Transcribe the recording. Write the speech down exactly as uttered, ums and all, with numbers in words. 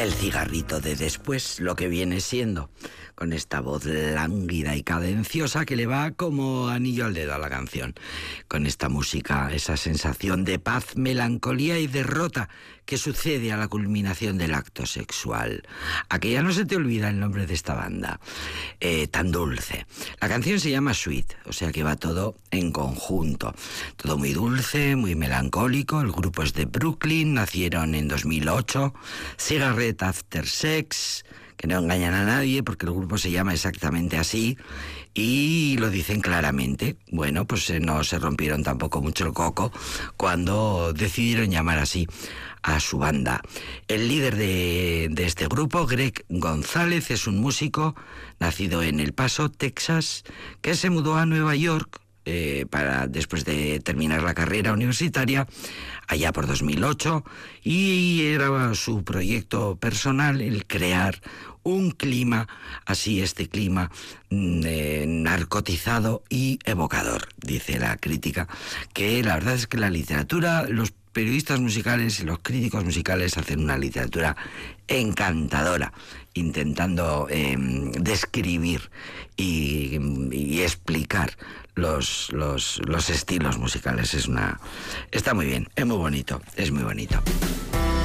el cigarrito de después, lo que viene siendo, con esta voz lánguida y cadenciosa que le va como anillo al dedo a la canción. Con esta música, esa sensación de paz, melancolía y derrota que sucede a la culminación del acto sexual. A que ya no se te olvida el nombre de esta banda, eh, tan dulce. La canción se llama Sweet, o sea que va todo en conjunto. Todo muy dulce, muy melancólico. El grupo es de Brooklyn, nacieron en dos mil ocho. Cigarette After Sex, que no engañan a nadie porque el grupo se llama exactamente así y lo dicen claramente. Bueno, pues eh, no se rompieron tampoco mucho el coco cuando decidieron llamar así a su banda. El líder de, de este grupo, Greg González, es un músico nacido en El Paso, Texas, que se mudó a Nueva York Eh, para después de terminar la carrera universitaria allá por dos mil ocho, y era su proyecto personal el crear un clima, así este clima eh, narcotizado y evocador. Dice la crítica que la verdad es que la literatura, los periodistas musicales y los críticos musicales hacen una literatura encantadora, intentando eh, describir y, y explicar los, los, los estilos musicales. Es una, está muy bien, es muy bonito, es muy bonito.